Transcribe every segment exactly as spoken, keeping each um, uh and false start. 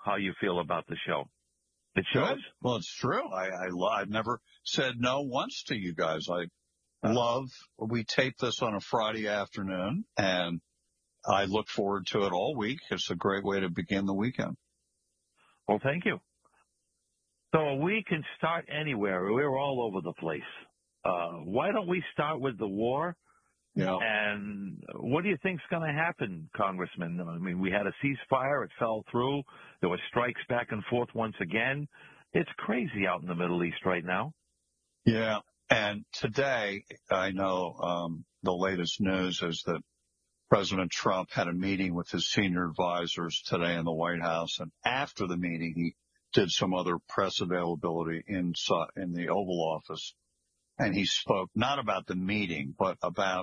how you feel about the show. It shows. Good. Well, it's true. I, I, lo- I've never said no once to you guys. I love, we tape this on a Friday afternoon, and I look forward to it all week. It's a great way to begin the weekend. Well, thank you. So we can start anywhere. We're all over the place. Uh, why don't we start with the war? Yeah. And what do you think's going to happen, Congressman? I mean, we had a ceasefire. It fell through. There were strikes back and forth once again. It's crazy out in the Middle East right now. Yeah. And today, I know um, the latest news is that President Trump had a meeting with his senior advisors today in the White House. And after the meeting, he did some other press availability inside in the Oval Office. And he spoke not about the meeting, but about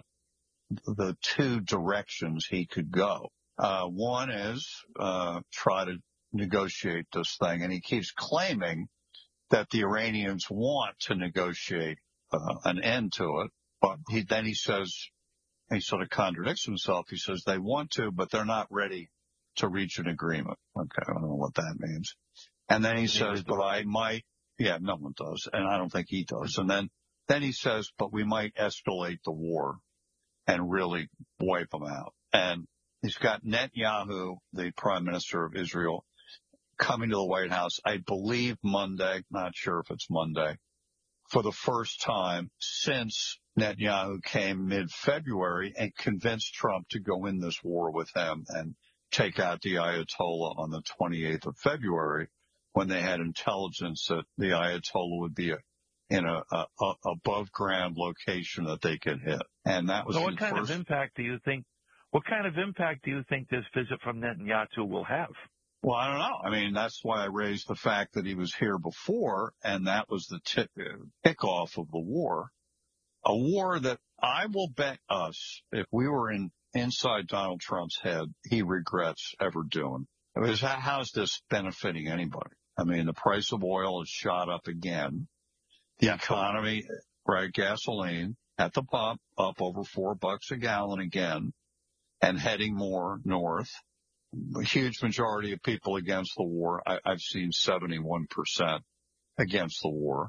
the two directions he could go. Uh, one is, uh, try to negotiate this thing. And he keeps claiming that the Iranians want to negotiate, uh, an end to it. But he, then he says, he sort of contradicts himself. He says they want to, but they're not ready to reach an agreement. Okay. I don't know what that means. And then he says, but I might, yeah, no one does. And I don't think he does. And then, then he says, but we might escalate the war and really wipe them out. And he's got Netanyahu, the prime minister of Israel, coming to the White House, I believe Monday, not sure if it's Monday, for the first time since Netanyahu came mid-February and convinced Trump to go in this war with him and take out the Ayatollah on the twenty-eighth of February, when they had intelligence that the Ayatollah would be a, in a, a, a above ground location that they could hit. And that was so the what kind first... of impact do you think, what kind of impact do you think this visit from Netanyahu will have? Well, I don't know. I mean, that's why I raised the fact that he was here before, and that was the tip, kickoff of the war. A war that I will bet us, if we were in inside Donald Trump's head, he regrets ever doing. Because how's this benefiting anybody? I mean, the price of oil has shot up again. The economy, right, gasoline at the pump up over four bucks a gallon again and heading more north. A huge majority of people against the war. I, I've seen seventy-one percent against the war.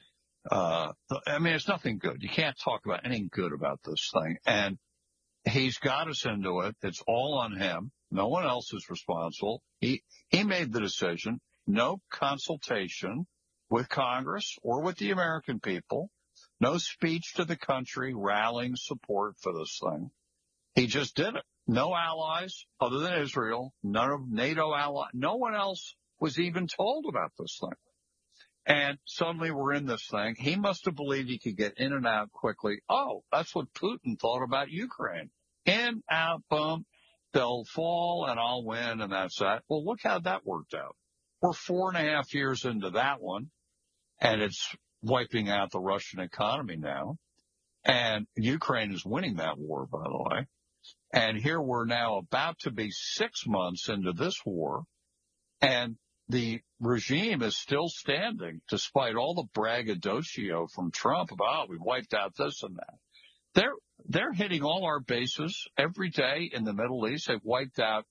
Uh, I mean, it's nothing good. You can't talk about anything good about this thing. And he's got us into it. It's all on him. No one else is responsible. He, he made the decision. No consultation with Congress or with the American people. No speech to the country rallying support for this thing. He just did it. No allies other than Israel, none of NATO allies. No one else was even told about this thing. And suddenly we're in this thing. He must have believed he could get in and out quickly. Oh, that's what Putin thought about Ukraine. In, out, boom. They'll fall and I'll win, and that's that. Well, look how that worked out. We're four and a half years into that one, and it's wiping out the Russian economy now. And Ukraine is winning that war, by the way. And here we're now about to be six months into this war, and the regime is still standing despite all the braggadocio from Trump about, oh, we wiped out this and that. They're, they're hitting all our bases every day in the Middle East. They've wiped out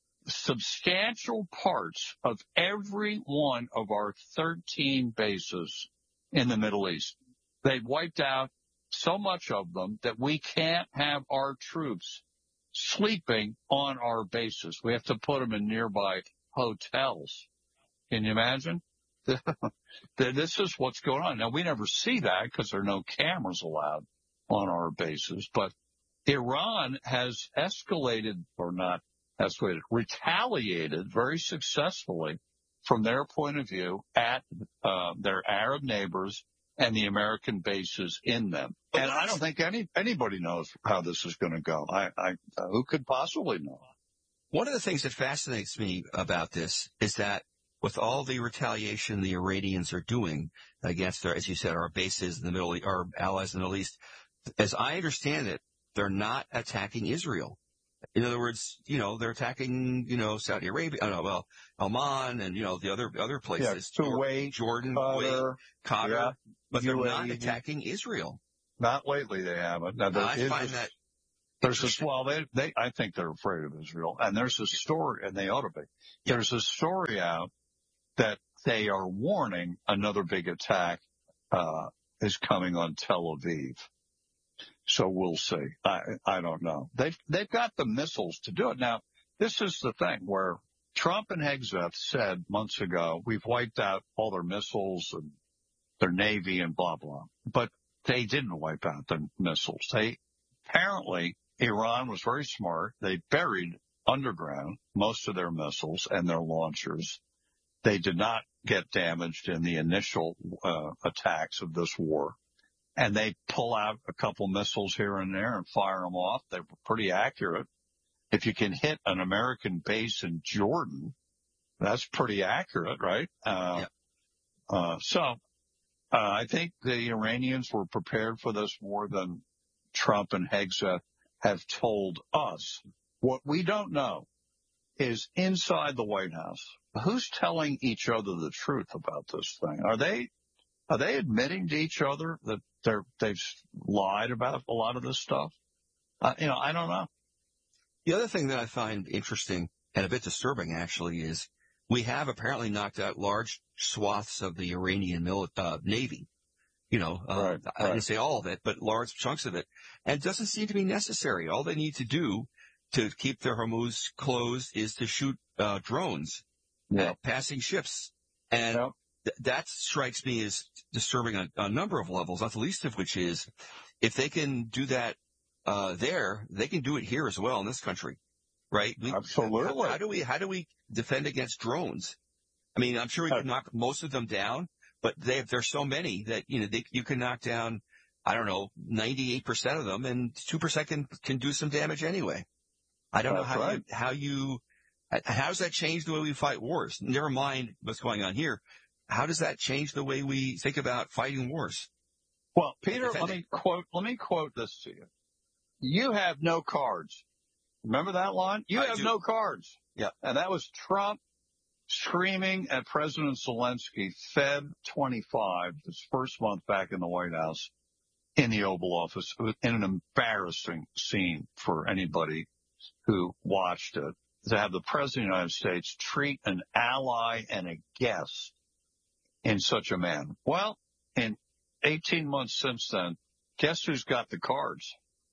substantial parts of every one of our thirteen bases in the Middle East. They've wiped out so much of them that we can't have our troops sleeping on our bases. We have to put them in nearby hotels. Can you imagine? This is what's going on. Now, we never see that because there are no cameras allowed on our bases, but Iran has escalated, or not escalated, retaliated very successfully from their point of view at uh, their Arab neighbors and the American bases in them. And I don't think any anybody knows how this is going to go. I, I uh, who could possibly know? One of the things that fascinates me about this is that with all the retaliation the Iranians are doing against our, as you said, our bases in the Middle East, our allies in the Middle East, as I understand it, they're not attacking Israel. In other words, you know, they're attacking, you know, Saudi Arabia, oh, no, well, Oman and, you know, the other other places. Yeah, Kuwait, Jordan, Qatar, Kuwait, Qatar, yeah, but they're U A E. not attacking Israel. Not lately, they haven't. Now, I is find a, that There's this, well, they, they, I think they're afraid of Israel. And there's a story, and they ought to be. There's a story out that they are warning another big attack, uh, is coming on Tel Aviv. So we'll see. I, I don't know. They've, they've got the missiles to do it. Now, this is the thing where Trump and Hegseth said months ago, we've wiped out all their missiles and their Navy and blah, blah. But they didn't wipe out their missiles. They apparently, Iran was very smart. They buried underground most of their missiles and their launchers. They did not get damaged in the initial uh, attacks of this war. And they pull out a couple missiles here and there and fire them off. They were pretty accurate. If you can hit an American base in Jordan, that's pretty accurate, right? Uh, yeah. uh, so uh, I think the Iranians were prepared for this more than Trump and Hegseth have told us. What we don't know is inside the White House, who's telling each other the truth about this thing? Are they, are they admitting to each other that they're, they've lied about a lot of this stuff? Uh, you know, I don't know. The other thing that I find interesting and a bit disturbing actually is we have apparently knocked out large swaths of the Iranian mili- uh, Navy. You know, uh, right, I right. didn't say all of it, but large chunks of it. And it doesn't seem to be necessary. All they need to do to keep the Hormuz closed is to shoot uh, drones yeah. at passing ships. And yeah. th- that strikes me as disturbing on a number of levels, not the least of which is if they can do that uh, there, they can do it here as well in this country, right? We, Absolutely. How, how do we how do we defend against drones? I mean, I'm sure we can knock most of them down. But they, there's so many that, you know, they, you can knock down, I don't know, ninety-eight percent of them, and two percent can, can do some damage anyway. I don't That's know how right. you, how you, how does that change the way we fight wars? Never mind what's going on here. How does that change the way we think about fighting wars? Well, Peter, let me quote, let me quote this to you. You have no cards. Remember that line? You I have do. no cards. Yeah. And that was Trump screaming at President Zelensky, February twenty-fifth, his first month back in the White House, in the Oval Office, in an embarrassing scene for anybody who watched it, to have the President of the United States treat an ally and a guest in such a manner. Well, in eighteen months since then, guess who's got the cards?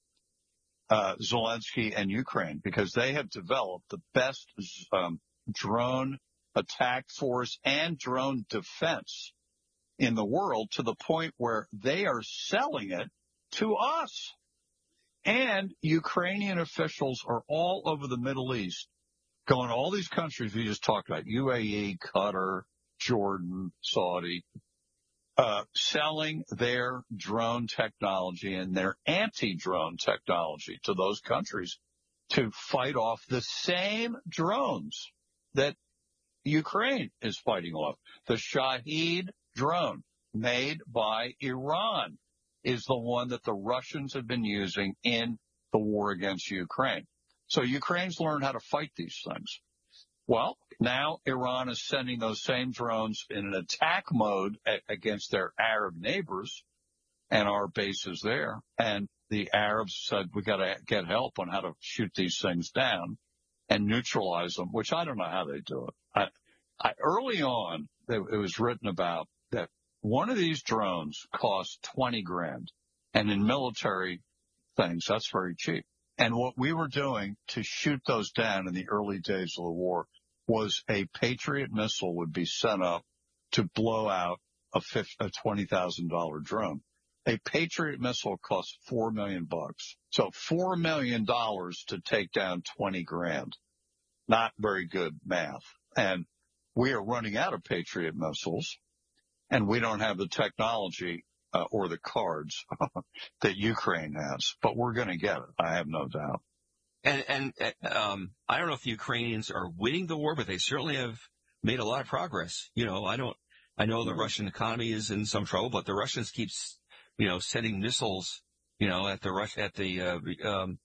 Uh, Zelensky and Ukraine, because they have developed the best um, drone attack force and drone defense in the world to the point where they are selling it to us. And Ukrainian officials are all over the Middle East, going to all these countries we just talked about, U A E, Qatar, Jordan, Saudi, uh, selling their drone technology and their anti-drone technology to those countries to fight off the same drones that Ukraine is fighting off. The Shahed drone made by Iran is the one that the Russians have been using in the war against Ukraine. So Ukraine's learned how to fight these things. Well, now Iran is sending those same drones in an attack mode a- against their Arab neighbors and our bases there. And the Arabs said, we got to get help on how to shoot these things down and neutralize them, which I don't know how they do it. I, I, early on, it was written about that one of these drones costs twenty grand. And in military things, that's very cheap. And what we were doing to shoot those down in the early days of the war was a Patriot missile would be sent up to blow out a, a twenty thousand dollars drone. A Patriot missile costs four million bucks. So four million dollars to take down twenty grand. Not very good math. And we are running out of Patriot missiles, and we don't have the technology uh, or the cards that Ukraine has. But we're going to get it. I have no doubt. And, and um, I don't know if the Ukrainians are winning the war, but they certainly have made a lot of progress. You know, I don't. I know the mm-hmm. Russian economy is in some trouble, but the Russians keep, you know, sending missiles, you know, at the Rush at the uh, um,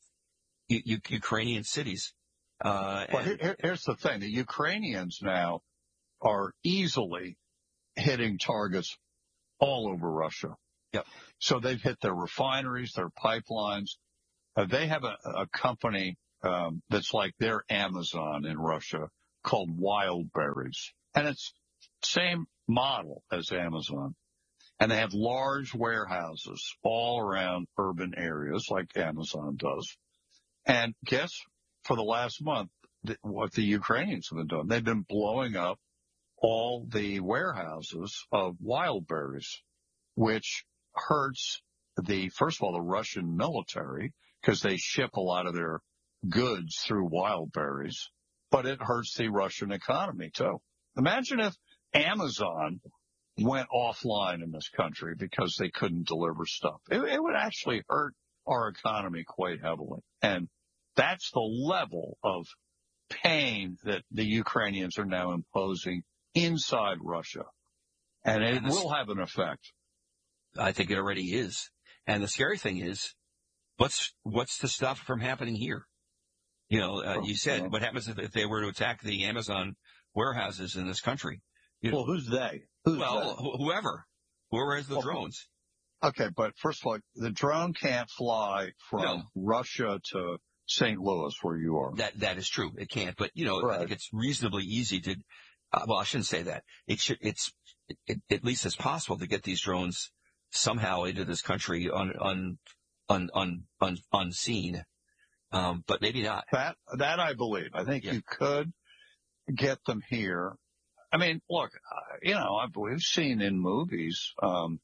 U- Ukrainian cities. Uh, well, and, here, here's the thing: the Ukrainians now are easily hitting targets all over Russia. Yep. So they've hit their refineries, their pipelines. Uh, they have a, a company um, that's like their Amazon in Russia called Wildberries, and it's same model as Amazon. And they have large warehouses all around urban areas like Amazon does. And guess for the last month th- what the Ukrainians have been doing? They've been blowing up all the warehouses of Wildberries, which hurts the, first of all, the Russian military because they ship a lot of their goods through Wildberries, but it hurts the Russian economy too. Imagine if Amazon went offline in this country because they couldn't deliver stuff. It, it would actually hurt our economy quite heavily. And that's the level of pain that the Ukrainians are now imposing inside Russia. And it And this- will have an effect. I think it already is. And the scary thing is, what's what's to stop it from happening here? You know, uh, you said, Yeah. what happens if, if they were to attack the Amazon warehouses in this country? You know, Well, who's they? Who's well, they? wh- whoever, whoever has the Well, drones. Okay, but first of all, the drone can't fly from No. Russia to Saint Louis where you are. That that is true. It can't. But you know, I Right. think it's reasonably easy to. Uh, well, I shouldn't say that. It should. It's it, it, at least it's possible to get these drones somehow into this country un, un, un, un, un, unseen. Um, but maybe not. That that I believe. I think Yeah. you could get them here. I mean, look, uh, you know, I've, we've seen in movies. Um,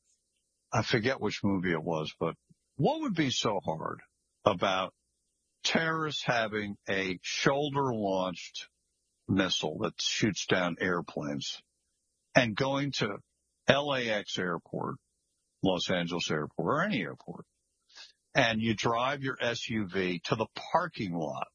I forget which movie it was, but what would be so hard about terrorists having a shoulder-launched missile that shoots down airplanes and going to L A X airport, Los Angeles airport, or any airport, and you drive your S U V to the parking lot,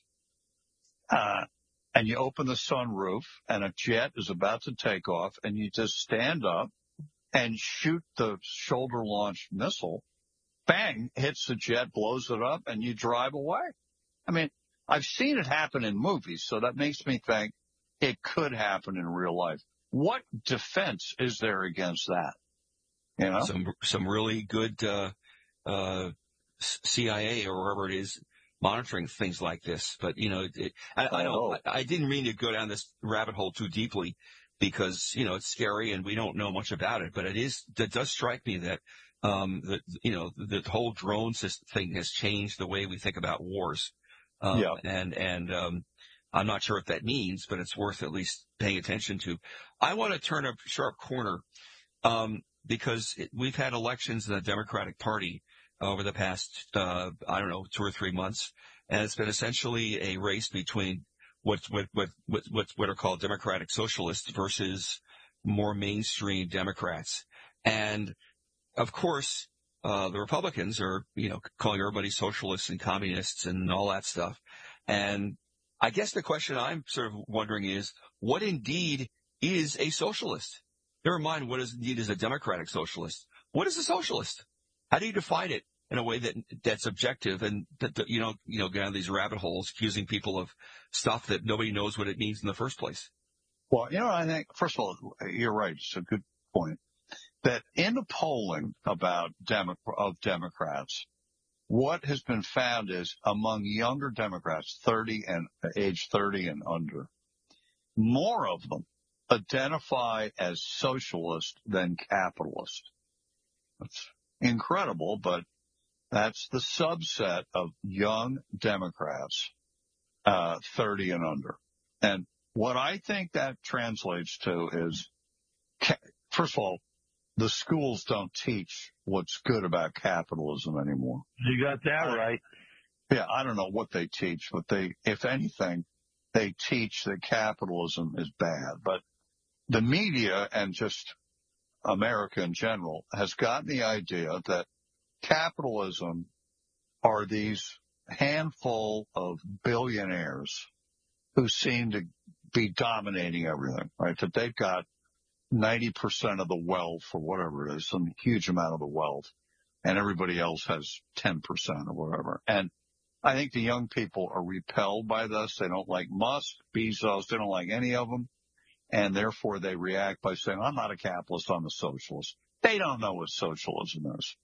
uh, and you open the sunroof and a jet is about to take off and you just stand up and shoot the shoulder-launched missile, bang, hits the jet, blows it up, and you drive away. I mean, I've seen it happen in movies, so that makes me think it could happen in real life. What defense is there against that? You know? Some some really good uh, uh, C I A or wherever it is monitoring things like this. But you know, it, I, I don't. I, I didn't mean to go down this rabbit hole too deeply because you know it's scary and we don't know much about it. But it is. It does strike me that um, that you know the whole drone system thing has changed the way we think about wars. Um, Yeah. And and um, I'm not sure what that means, but it's worth at least paying attention to. I want to turn a sharp corner. Um, because it, we've had elections in the Democratic Party over the past, uh, I don't know, two or three months, and it's been essentially a race between what what what what what, what are called Democratic Socialists versus more mainstream Democrats. And of course, uh, the Republicans are, you know, calling everybody socialists and communists and all that stuff. And I guess the question I'm sort of wondering is, what indeed is a socialist? Never mind what is indeed is a democratic socialist. What is a socialist? How do you define it in a way that that's objective and that, that you know you know go down these rabbit holes accusing people of stuff that nobody knows what it means in the first place? Well, you know, I think, first of all, you're right. It's a good point that in the polling about Demo- of Democrats, what has been found is among younger Democrats, thirty and age thirty and under, more of them identify as socialist than capitalist. That's incredible, but that's the subset of young Democrats, uh, thirty and under. And what I think that translates to is, first of all, the schools don't teach what's good about capitalism anymore. You got that right. Yeah, I don't know what they teach, but they, if anything, they teach that capitalism is bad. But the media and just America in general has gotten the idea that capitalism are these handful of billionaires who seem to be dominating everything, right? That they've got ninety percent of the wealth or whatever it is, some huge amount of the wealth, and everybody else has ten percent or whatever. And I think the young people are repelled by this. They don't like Musk, Bezos, they don't like any of them. And therefore they react by saying, I'm not a capitalist, I'm a socialist. They don't know what socialism is.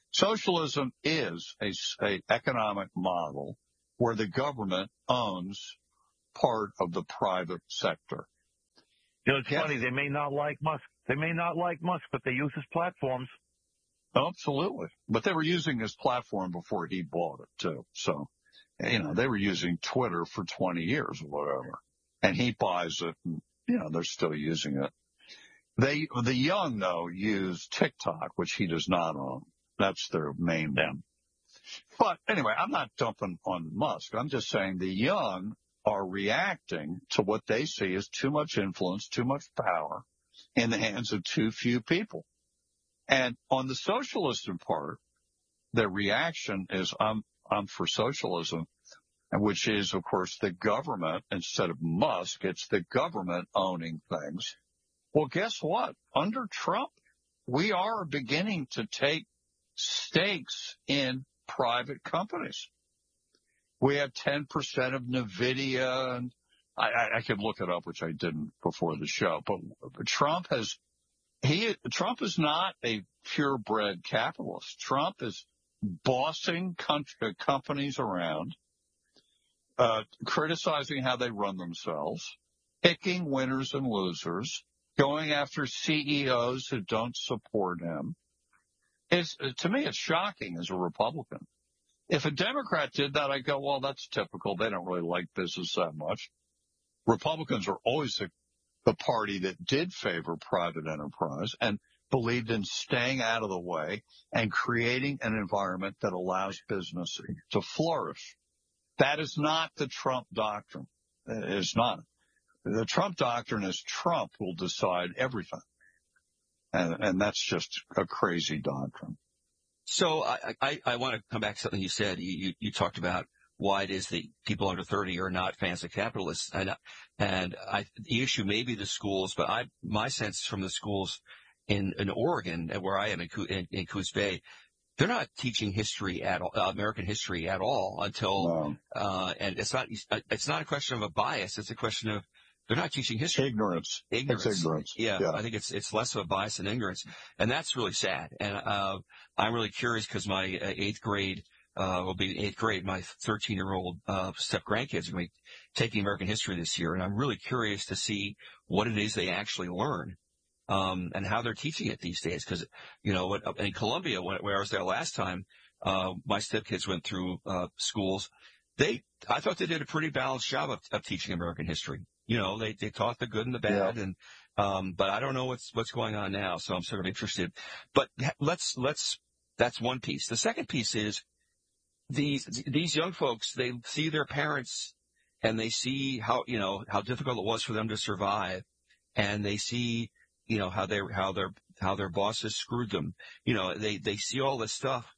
Socialism is a, a economic model where the government owns part of the private sector. You know, it's Yeah. funny. They may not like Musk. They may not like Musk, but they use his platforms. Absolutely. But they were using his platform before he bought it, too. So, you know, they were using Twitter for twenty years or whatever. And he buys it, and, you know, they're still using it. They, the young, though, use TikTok, which he does not own. That's their main one. But anyway, I'm not dumping on Musk. I'm just saying the young are reacting to what they see as too much influence, too much power in the hands of too few people. And on the socialism part, their reaction is, I'm, I'm for socialism, which is, of course, the government, instead of Musk, it's the government owning things. Well, guess what? Under Trump, we are beginning to take stakes in private companies. We have ten percent of NVIDIA, and I, I, I could look it up, which I didn't before the show, but Trump has, he, Trump is not a purebred capitalist. Trump is bossing country, companies around, uh, criticizing how they run themselves, picking winners and losers, going after C E Os who don't support him. It's, to me, it's shocking as a Republican. If a Democrat did that, I'd go, well, that's typical. They don't really like business that much. Republicans are always the, the party that did favor private enterprise and believed in staying out of the way and creating an environment that allows business to flourish. That is not the Trump doctrine. It's not. The Trump doctrine is Trump will decide everything. And, and that's just a crazy doctrine. So I, I, I want to come back to something you said. You, you, you talked about why it is that people under thirty are not fans of capitalists. And, and I, the issue may be the schools, but I, my sense from the schools in, in Oregon, where I am in, in, in Coos Bay, they're not teaching history at all, uh, American history at all until, No. uh, and it's not, it's not a question of a bias. It's a question of, they're not teaching history. Ignorance. Ignorance. It's ignorance. Yeah, yeah. I think it's it's less of a bias than ignorance, and that's really sad. And uh, I'm really curious because my uh, eighth grade uh, will be eighth grade. My thirteen-year-old uh, step grandkids are going to be taking American history this year, and I'm really curious to see what it is they actually learn um, and how they're teaching it these days. Because you know, what, in Columbia, when, where I was there last time, uh, my stepkids went through uh, schools. They, I thought they did a pretty balanced job of, of teaching American history. You know, they, they taught the good and the bad, Yeah. and um, but I don't know what's what's going on now, so I'm sort of interested. But let's let's that's one piece. The second piece is these these young folks. They see their parents, and they see how you know how difficult it was for them to survive, and they see you know how they how their how their bosses screwed them. You know, they they see all this stuff,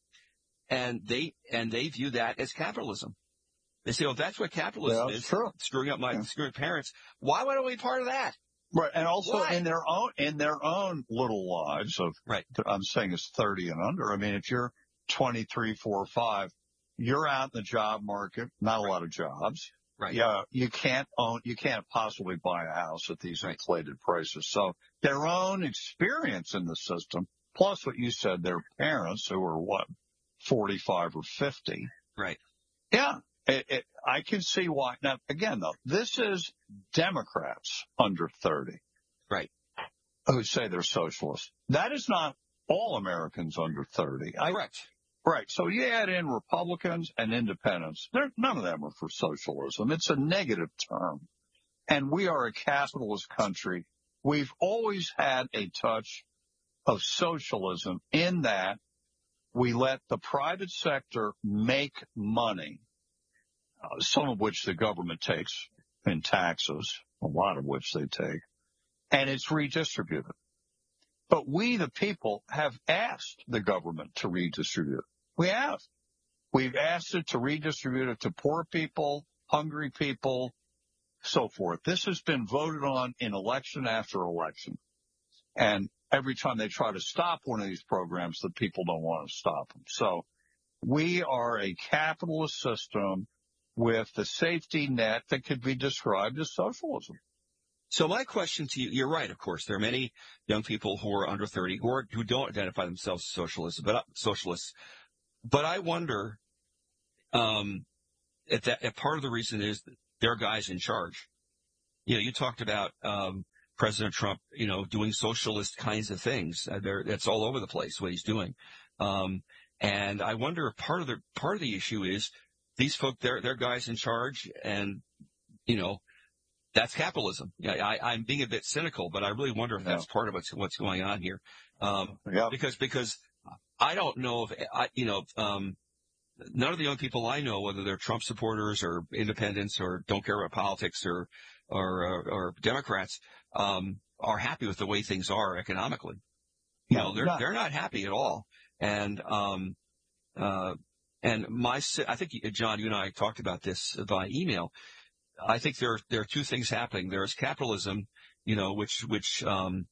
and they and they view that as capitalism. They say, well, that's what capitalism Yeah, is, true. screwing up my Yeah. screwing parents. Why would I be part of that? Right. And also Why? in their own, in their own little lives of, Right. I'm saying it's thirty and under. I mean, if you're twenty-three, four, five, you're out in the job market, not a lot of jobs. Right. Yeah. You can't own, you can't possibly buy a house at these Right. inflated prices. So their own experience in the system, plus what you said, their parents who are what, forty-five or fifty. Right. Yeah. It, it, I can see why. Now, again, though, this is Democrats under thirty. Right. Who say they're socialists. That is not all Americans under thirty. I, Correct. right. So you add in Republicans and independents. They're, none of them are for socialism. It's a negative term. And we are a capitalist country. We've always had a touch of socialism in that we let the private sector make money. Uh, some of which the government takes in taxes, a lot of which they take, and it's redistributed. But we, the people, have asked the government to redistribute it. We have. We've asked it to redistribute it to poor people, hungry people, so forth. This has been voted on in election after election. And every time they try to stop one of these programs, the people don't want to stop them. So we are a capitalist system with the safety net that could be described as socialism. So my question to you, you're right, of course. There are many young people who are under thirty who are, who don't identify themselves as socialists, but uh, socialists. But I wonder, um, if that, if part of the reason is that there are guys in charge. You know, you talked about, um, President Trump, you know, doing socialist kinds of things. Uh, there, that's all over the place, what he's doing. Um, and I wonder if part of the, part of the issue is these folk, they're, they're guys in charge and, you know, that's capitalism. Yeah, I, I'm being a bit cynical, but I really wonder if that's yeah. part of what's, what's going on here. Um, yeah. because, because I don't know if, I, you know, um, none of the young people I know, whether they're Trump supporters or independents or don't care about politics or, or, or, or Democrats, um, are happy with the way things are economically. You no, know, they're, not. they're not happy at all. And, um, uh, and my, I think, John, you and I talked about this by email. I think there are, there are two things happening. There's capitalism, you know, which, which, um,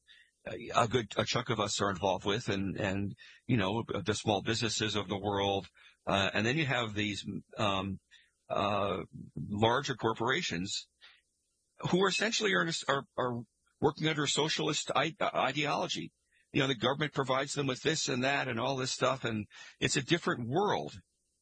a good, a chunk of us are involved with and, and, you know, the small businesses of the world. Uh, and then you have these, um, uh, larger corporations who are essentially are, are, are working under a socialist ideology. You know, the government provides them with this and that and all this stuff. And it's a different world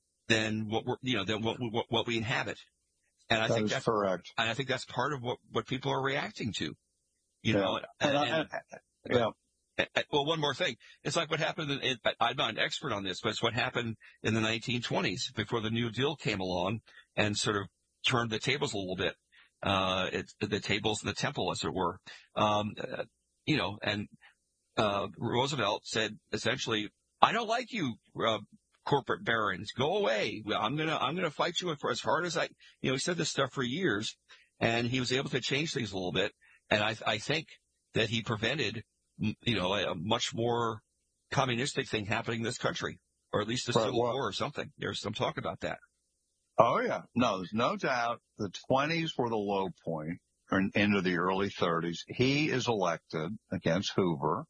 than what we're, you know, than what, what, what we inhabit. And I that think is that's correct. And I think that's part of what, what people are reacting to. You yeah. know, and, and, and, and, yeah. and, well, one more thing. It's like what happened in, in, I'm not an expert on this, but it's what happened in the nineteen twenties before the New Deal came along and sort of turned the tables a little bit. Uh, it, the tables in the temple, as it were. Um, uh, you know, and, uh, Roosevelt said essentially, I don't like you, uh, corporate barons, go away. I'm going to, I'm going to fight you for as hard as I, you know, he said this stuff for years and he was able to change things a little bit. And I, I think that he prevented, you know, a, a much more communistic thing happening in this country, or at least a right, civil well, war or something. There's some talk about that. Oh yeah. No, there's no doubt the twenties were the low point and into the early thirties. He is elected against Hoover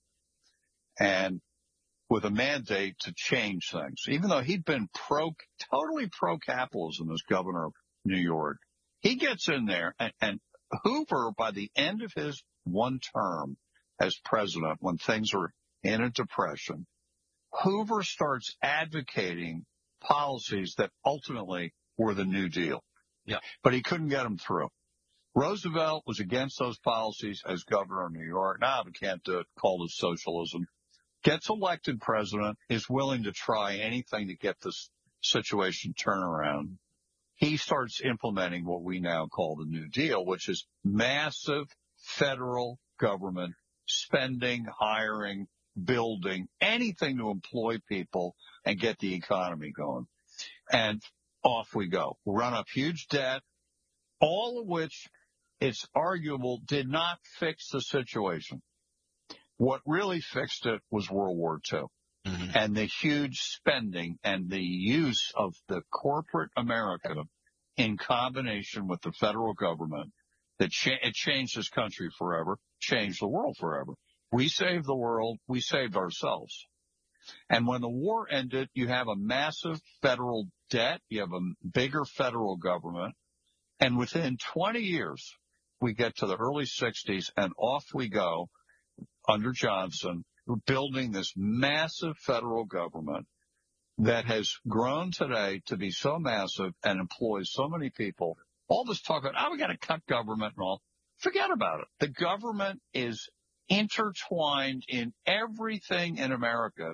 and with a mandate to change things, even though he'd been pro, totally pro-capitalism as governor of New York. He gets in there, and, and Hoover, by the end of his one term as president, when things are in a depression, Hoover starts advocating policies that ultimately were the New Deal. Yeah. But he couldn't get them through. Roosevelt was against those policies as governor of New York. Now, we can't do it, called it socialism. Gets elected president, is willing to try anything to get this situation turned around. He starts implementing what we now call the New Deal, which is massive federal government spending, hiring, building, anything to employ people and get the economy going. And off we go. Run up huge debt, all of which it's arguable did not fix the situation. What really fixed it was World War Two mm-hmm. and the huge spending and the use of the corporate America in combination with the federal government that cha- it changed this country forever, changed the world forever. We saved the world. We saved ourselves. And when the war ended, you have a massive federal debt. You have a bigger federal government. And within twenty years, we get to the early sixties and off we go. Under Johnson, building this massive federal government that has grown today to be so massive and employs so many people. All this talk about, oh, we got to cut government and all. Forget about it. The government is intertwined in everything in America.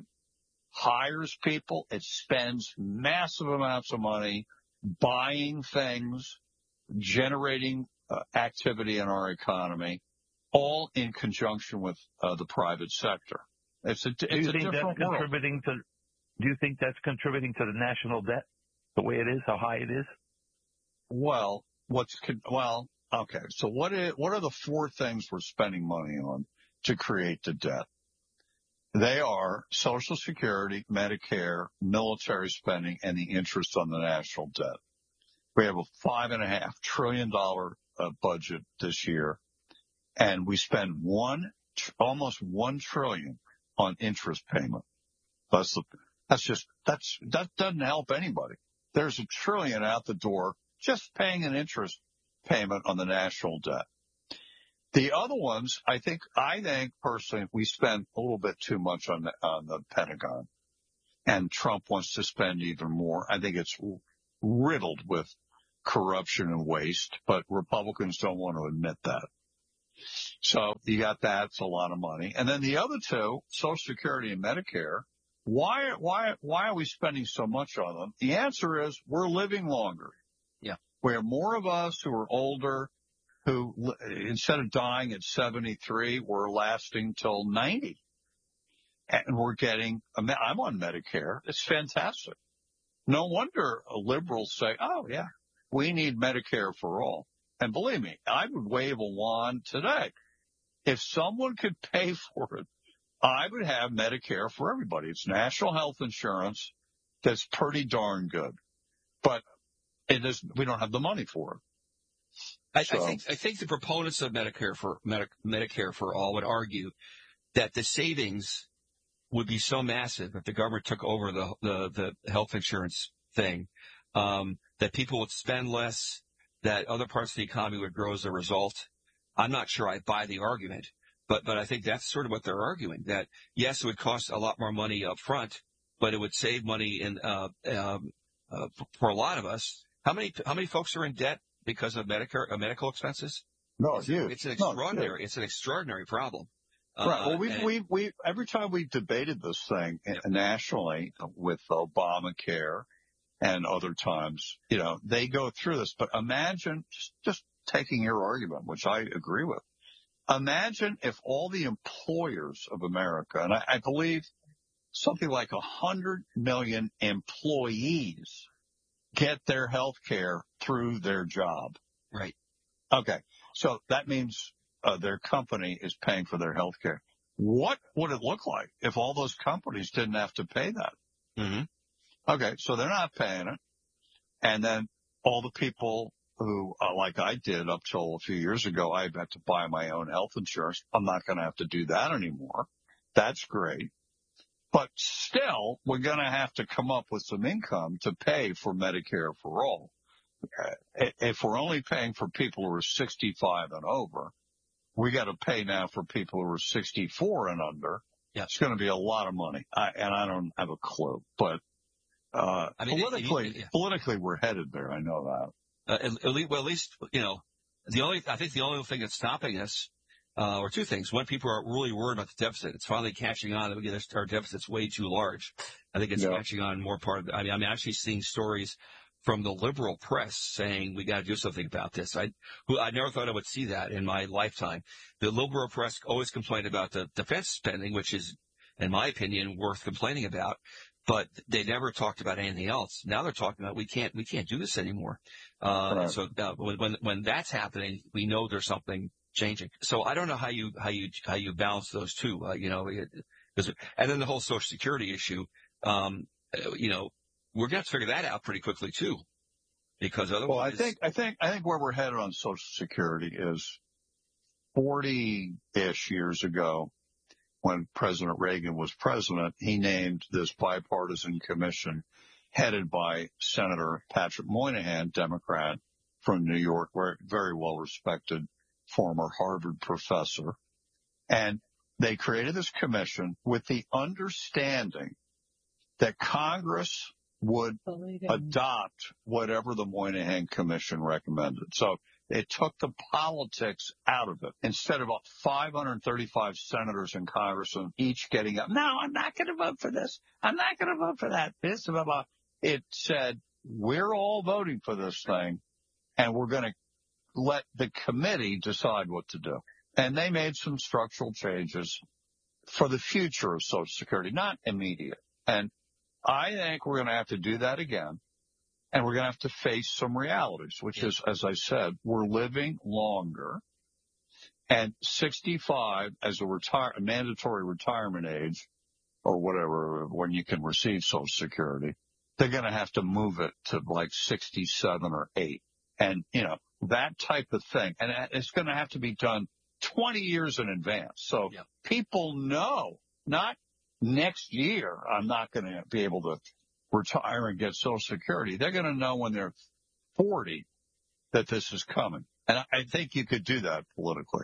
Hires people. It spends massive amounts of money buying things, generating uh, activity in our economy. All in conjunction with uh, the private sector. It's a, it's do you a think different that's world. Contributing to, do you think that's contributing to the national debt, the way it is, how high it is? Well, what's well, okay. So what is, what are the four things we're spending money on to create the debt? They are Social Security, Medicare, military spending, and the interest on the national debt. We have a five and a half trillion dollar uh, budget this year. And we spend one, almost one trillion on interest payment. That's the, that's just, that's, that doesn't help anybody. There's a trillion out the door just paying an interest payment on the national debt. The other ones, I think, I think personally, we spend a little bit too much on the, on the Pentagon, and Trump wants to spend even more. I think it's riddled with corruption and waste, but Republicans don't want to admit that. So you got that. It's a lot of money. And then the other two, Social Security and Medicare, why, why, why are we spending so much on them? The answer is we're living longer. Yeah. We have more of us who are older, who instead of dying at seventy-three, we're lasting till ninety. And we're getting, I'm on Medicare. It's fantastic. No wonder liberals say, oh, yeah, we need Medicare for all. And believe me, I would wave a wand today. If someone could pay for it, I would have Medicare for everybody. It's national health insurance that's pretty darn good. But it is, we don't have the money for it. I, so. I think I think the proponents of Medicare for Medi- Medicare for all would argue that the savings would be so massive if the government took over the the, the health insurance thing, um, that people would spend less, that other parts of the economy would grow as a result. I'm not sure I buy the argument, but but I think that's sort of what they're arguing, that yes, it would cost a lot more money up front, but it would save money in uh, um, uh, for a lot of us. How many how many folks are in debt because of Medicare uh, medical expenses? No, it's, huge. It's an extraordinary. No, it's an extraordinary problem. Right. Uh, well, we and, we we every time we've debated this thing yeah. nationally with Obamacare and other times, you know, they go through this. But imagine just, just taking your argument, which I agree with. Imagine if all the employers of America, and I, I believe something like a hundred million employees, get their health care through their job. Right. Okay. So that means uh, their company is paying for their health care. What would it look like if all those companies didn't have to pay that? Mm-hmm. Okay. So they're not paying it. And then all the people who, uh, like I did up till a few years ago, I had to buy my own health insurance. I'm not going to have to do that anymore. That's great. But still, we're going to have to come up with some income to pay for Medicare for all. If we're only paying for people who are sixty-five and over, we got to pay now for people who are sixty-four and under. Yeah. It's going to be a lot of money. I, and I don't have a clue, but, uh, I mean, politically, it, it, yeah. politically we're headed there. I know that. Uh, at, least, well, at least, you know, the only, I think the only thing that's stopping us, uh, or two things. One, people are really worried about the deficit. It's finally catching on. Our deficit's way too large. I think it's yeah. catching on more part of the, I mean, I'm actually seeing stories from the liberal press saying we got to do something about this. I, who, I never thought I would see that in my lifetime. The liberal press always complained about the defense spending, which is, in my opinion, worth complaining about. But they never talked about anything else. Now they're talking about we can't we can't do this anymore. Uh, right. So uh, when when that's happening, we know there's something changing. So I don't know how you how you how you balance those two. Uh, you know, it, and then the whole Social Security issue. Um, you know, we're going to figure that out pretty quickly too, because otherwise. Well, I think I think I think where we're headed on Social Security is forty-ish years ago. When President Reagan was president, he named this bipartisan commission headed by Senator Patrick Moynihan, Democrat from New York, very well-respected former Harvard professor. And they created this commission with the understanding that Congress would adopt whatever the Moynihan Commission recommended. So it took the politics out of it. Instead of five hundred thirty-five senators and congressmen each getting up, no, I'm not going to vote for this. I'm not going to vote for that. This, blah, blah. It said, we're all voting for this thing, and we're going to let the committee decide what to do. And they made some structural changes for the future of Social Security, not immediate. And I think we're going to have to do that again. And we're going to have to face some realities, which is, as I said, we're living longer. And sixty-five as a retire, a mandatory retirement age, or whatever, when you can receive Social Security, they're going to have to move it to like sixty-seven or eight. And, you know, that type of thing. And it's going to have to be done twenty years in advance. So yeah. people know, not next year, I'm not going to be able to retire and get Social Security. They're going to know when they're forty that this is coming. And I think you could do that politically.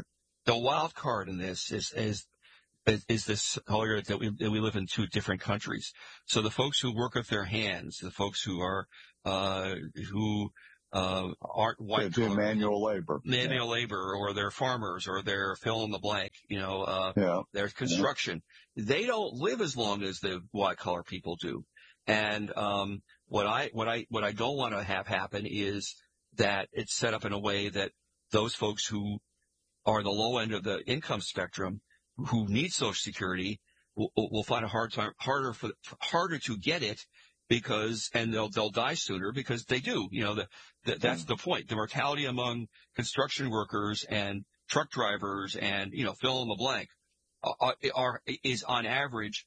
the wild card in this is is is this whole that we that we live in two different countries. So the folks who work with their hands, the folks who are uh, who uh, aren't white do manual labor, manual yeah. labor, or they're farmers, or they're fill in the blank. You know, uh, yeah. there's construction. Yeah. They don't live as long as the white collar people do. And um, what I what I what I don't want to have happen is that it's set up in a way that those folks who are the low end of the income spectrum, who need Social Security, will, will find a hard time, harder for harder to get it because, and they'll they'll die sooner because they do. You know, the, the, that's the point. The mortality among construction workers and truck drivers and you know fill in the blank are, are is on average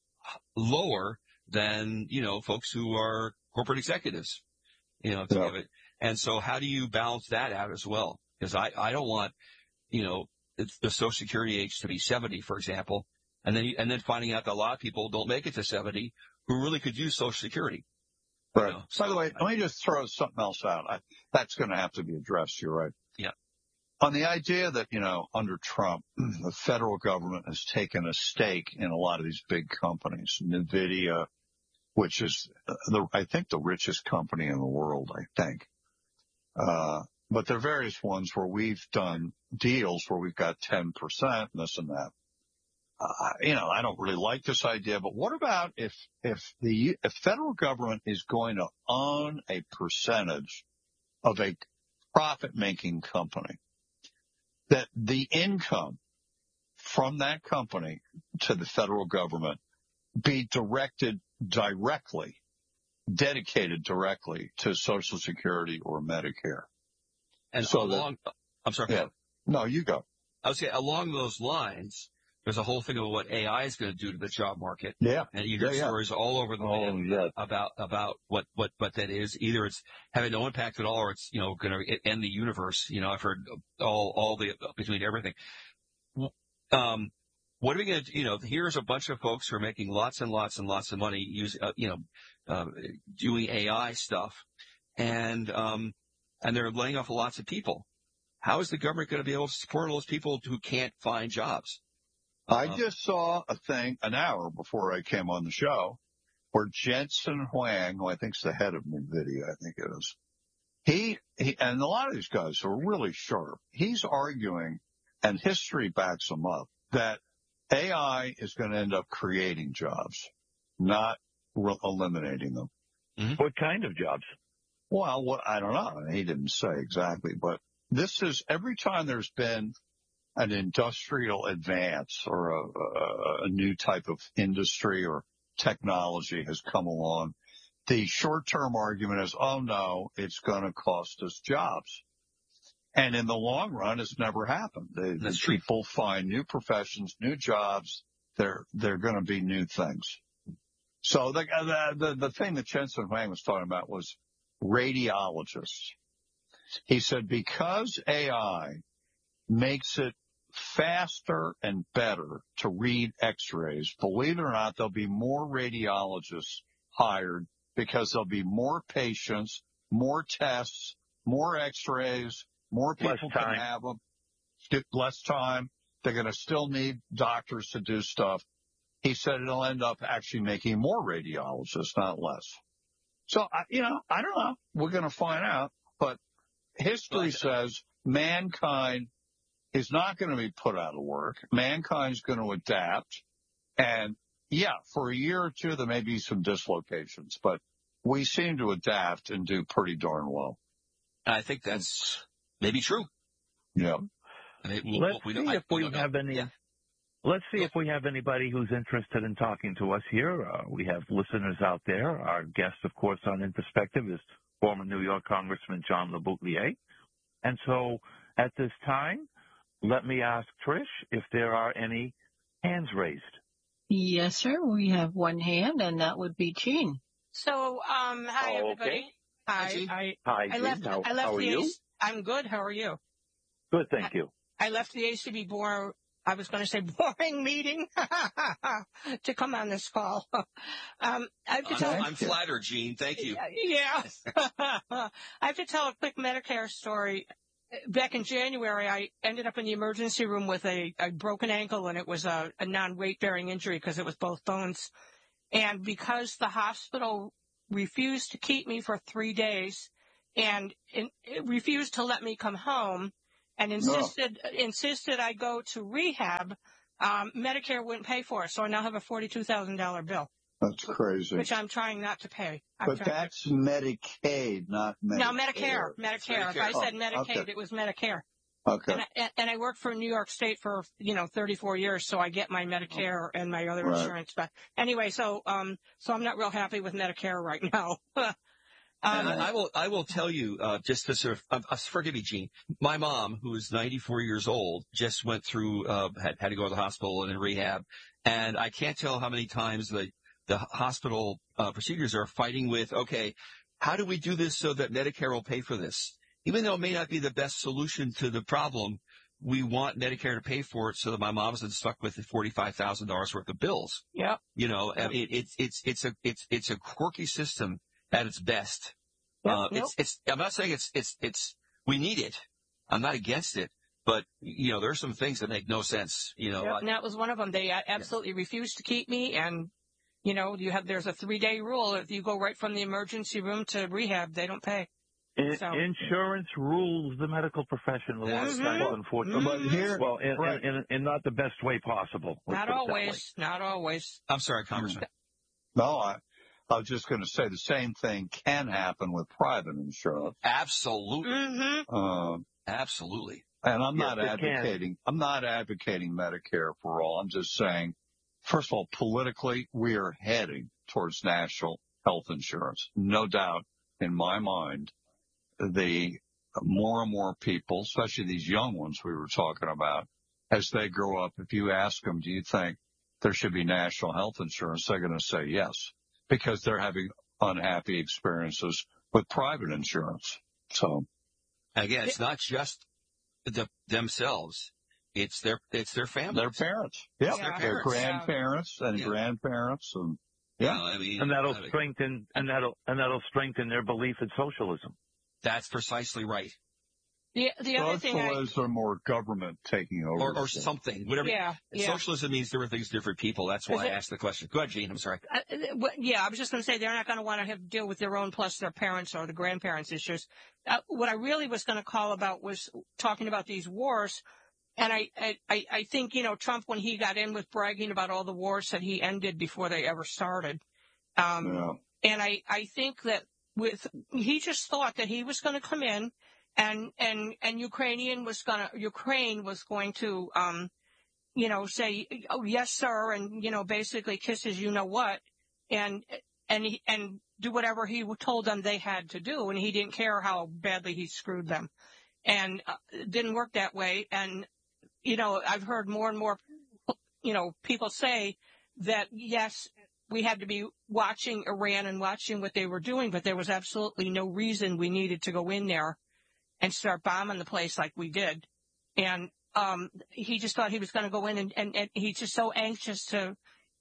lower than you know folks who are corporate executives. You know, to yeah. give it. And so, how do you balance that out as well? Because I I don't want you know. the Social Security age to be seventy, for example, and then and then finding out that a lot of people don't make it to seventy who really could use Social Security. Right. You know, By the way, let me just throw something else out. I, that's going to have to be addressed. You're right. Yeah. On the idea that, you know, under Trump, the federal government has taken a stake in a lot of these big companies, NVIDIA, which is, the I think, the richest company in the world, I think. Uh, But there are various ones where we've done deals where we've got ten percent, this and that. Uh, you know, I don't really like this idea, but what about if, if the if federal government is going to own a percentage of a profit-making company, that the income from that company to the federal government be directed directly, dedicated directly to Social Security or Medicare? And so along, that, I'm sorry. Yeah. No, you go. I would say along those lines, there's a whole thing about what A I is going to do to the job market. Yeah. And you hear yeah, stories yeah. all over the oh, land yeah. about, about what, what, what that is. Either it's having no impact at all or it's, you know, going to end the universe. You know, I've heard all, all the, between everything. Um, what are we going to, you know, here's a bunch of folks who are making lots and lots and lots of money using, uh, you know, uh, doing A I stuff. And, um, and they're laying off lots of people. How is the government going to be able to support all those people who can't find jobs? I Uh, just saw a thing an hour before I came on the show where Jensen Huang, who I think is the head of NVIDIA, I think it is, he, he, and a lot of these guys are really sharp. He's arguing, and history backs him up, that A I is going to end up creating jobs, not re- eliminating them. Mm-hmm. What kind of jobs? Well, what, I don't know. He didn't say exactly, but this is every time there's been an industrial advance or a, a, a new type of industry or technology has come along, the short-term argument is, oh no, it's going to cost us jobs. And in the long run, it's never happened. The, the people find new professions, new jobs. They're, they're going to be new things. So the, the, the thing that Jensen Huang was talking about was radiologists. He said, because A I makes it faster and better to read x-rays, believe it or not, there'll be more radiologists hired because there'll be more patients, more tests, more x-rays, more people can have them, less time. They're going to still need doctors to do stuff. He said it'll end up actually making more radiologists, not less. So, you know, I don't know. We're going to find out. But history says mankind is not going to be put out of work. Mankind's going to adapt. And, yeah, for a year or two, there may be some dislocations. But we seem to adapt and do pretty darn well. I think that's maybe true. Yeah. I mean, we'll, Let's we see I, if we have any. Yeah. Let's see if we have anybody who's interested in talking to us here. Uh, we have listeners out there. Our guest, of course, on In Perspective is former New York Congressman John LeBoutillier. And so at this time, let me ask Trish if there are any hands raised. Yes, sir. We have one hand, and that would be Jean. So, um, hi, oh, everybody. Okay. Hi. Jean. I, hi, I Jean. left, how, I left how are the you? Ace, I'm good. How are you? Good, thank I, you. I left the A C B boring, I was going to say boring meeting to come on this call. um, I have to I'm, tell I'm flattered, Gene. Thank you. Yeah. I have to tell a quick Medicare story. back in January, I ended up in the emergency room with a, a broken ankle, and it was a, a non-weight-bearing injury because it was both bones. And because the hospital refused to keep me for three days and in, refused to let me come home and insisted no. insisted I go to rehab, um, Medicare wouldn't pay for it. So I now have a forty-two thousand dollars bill. That's crazy. Which I'm trying not to pay. I'm but that's to... Medicaid, not Medicare. No, Medicare. Medicare. Medicare. If I said Medicaid, oh, okay. It was Medicare. Okay. And I, and I worked for New York State for, you know, thirty-four years, so I get my Medicare and my other right. insurance back. Anyway, so um, so I'm not real happy with Medicare right now. um, I, I will I will tell you, uh, just to sort of, uh, forgive me, Gene, my mom, who is ninety-four years old, just went through, uh, had, had to go to the hospital and in rehab, and I can't tell how many times the, the hospital uh, procedures are fighting with, okay, how do we do this so that Medicare will pay for this? Even though it may not be the best solution to the problem, we want Medicare to pay for it so that my mom isn't stuck with forty-five thousand dollars worth of bills. Yeah. You know, yep. it, it, it's, it's a, it's, it's a quirky system at its best. Yep. Uh, yep. it's, it's, I'm not saying it's, it's, it's, we need it. I'm not against it, but, you know, there are some things that make no sense, you know. Yep. I, and that was one of them. They absolutely yeah. refused to keep me. And, you know, you have, there's a three day rule. If you go right from the emergency room to rehab, they don't pay. In, so. Insurance rules the medical profession a lot of times, unfortunately. But here, well, in, right. in, in, in not the best way possible. Not always. Not always. I'm sorry, Congressman. No, I, I was just going to say the same thing can happen with private insurance. Absolutely. Mm-hmm. Uh, Absolutely. And I'm yes, not advocating. Can. I'm not advocating Medicare for all. I'm just saying, first of all, politically, we are heading towards national health insurance, no doubt in my mind. The more and more people, especially these young ones we were talking about, as they grow up, if you ask them, do you think there should be national health insurance? They're going to say yes, because they're having unhappy experiences with private insurance. So again, it's not just the, themselves. It's their, it's their family. Their parents. Yep. Yeah. Their, their grandparents and yeah. grandparents. And yeah, well, I mean, and that'll I mean, strengthen, and that'll, and that'll strengthen their belief in socialism. That's precisely right. The the other thing, socialism I, or government taking over, or, or something, whatever. Yeah, yeah. Socialism means different things to different people. That's why it, I asked the question. Go ahead, Gene. I'm sorry. Uh, yeah, I was just going to say they're not going to want to have to deal with their own plus their parents or the grandparents' issues. Uh, what I really was going to call about was talking about these wars, and I, I I think you know Trump, when he got in, was bragging about all the wars that he ended before they ever started. Um, yeah. And I I think that with he just thought that he was going to come in. And, and, and Ukrainian was gonna, Ukraine was going to, um, you know, say, oh, yes, sir. And, you know, basically kisses, you know what, and, and, and do whatever he told them they had to do. And he didn't care how badly he screwed them. And uh, it didn't work that way. And, you know, I've heard more and more, you know, people say that, yes, we had to be watching Iran and watching what they were doing, but there was absolutely no reason we needed to go in there and start bombing the place like we did. And um, he just thought he was going to go in, and, and, and he's just so anxious to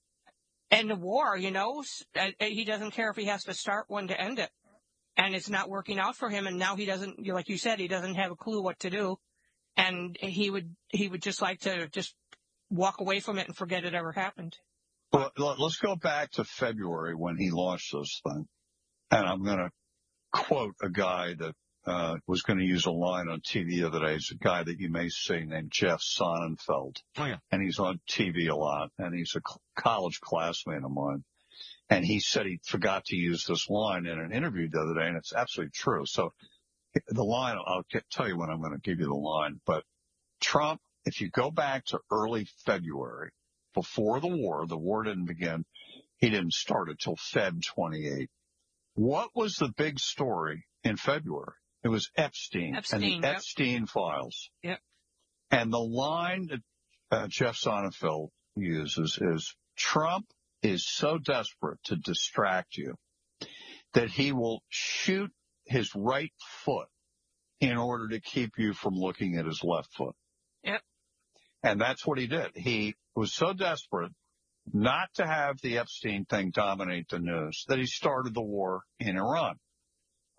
end the war, you know. He doesn't care if he has to start one to end it. And it's not working out for him, and now he doesn't, like you said, he doesn't have a clue what to do. And he would he would just like to just walk away from it and forget it ever happened. Well, let's go back to February when he launched this thing. And I'm going to quote a guy that Uh, was going to use a line on T V the other day. It's a guy that you may see named Jeff Sonnenfeld. Oh, yeah. And he's on T V a lot, and he's a cl- college classmate of mine. And he said he forgot to use this line in an interview the other day, and it's absolutely true. So the line, I'll get, tell you when I'm going to give you the line, but Trump, if you go back to early February, before the war, the war didn't begin, he didn't start until February twenty-eighth. What was the big story in February? It was Epstein, Epstein and the yep. Epstein files. Yep. And the line that uh, Jeff Sonnenfeld uses is, Trump is so desperate to distract you that he will shoot his right foot in order to keep you from looking at his left foot. Yep. And that's what he did. He was so desperate not to have the Epstein thing dominate the news that he started the war in Iran.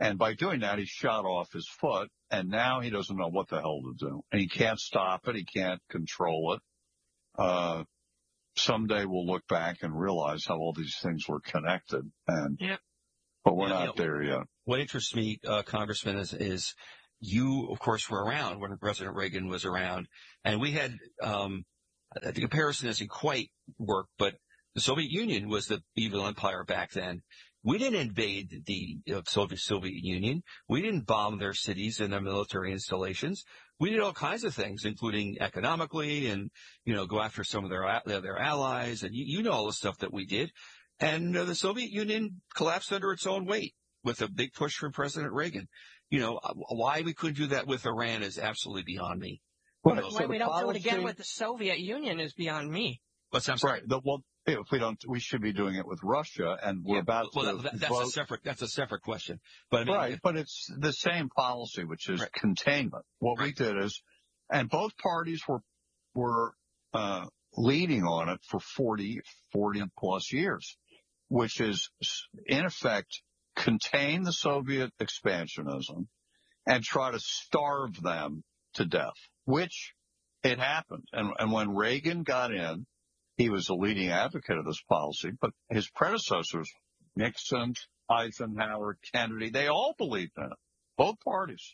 And by doing that, he shot off his foot, and now he doesn't know what the hell to do. And he can't stop it. He can't control it. Uh, someday we'll look back and realize how all these things were connected. And, Yep. but we're Yeah, not you know, there yet. What interests me, uh, Congressman, is, is you, of course, were around when President Reagan was around, and we had um, the comparison doesn't quite work, but the Soviet Union was the evil empire back then. We didn't invade the uh, Soviet Soviet Union. We didn't bomb their cities and their military installations. We did all kinds of things, including economically, and you know, go after some of their their allies, and you, you know all the stuff that we did. And uh, the Soviet Union collapsed under its own weight with a big push from President Reagan. You know, why we couldn't do that with Iran is absolutely beyond me. Well, You know, so Why the we don't do it again policy- with the Soviet Union is beyond me. What's I'm sorry. Right. The, well, if we don't, we should be doing it with Russia, and we're Yeah, about well, to that, that's vote. a separate that's a separate question. But I mean, Right, but it's the same policy, which is Right. containment. What we Right. did is, and both parties were were uh, leading on it for forty, forty plus years, which is in effect contain the Soviet expansionism and try to starve them to death, which it happened. And, and when Reagan got in, he was a leading advocate of this policy, but his predecessors, Nixon, Eisenhower, Kennedy, they all believed in it, both parties.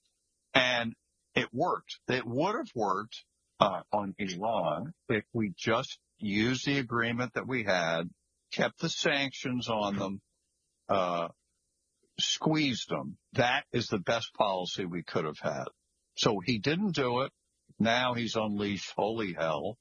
And it worked. It would have worked uh, on Iran if we just used the agreement that we had, kept the sanctions on them, uh, squeezed them. That is the best policy we could have had. So he didn't do it. Now he's unleashed holy hell.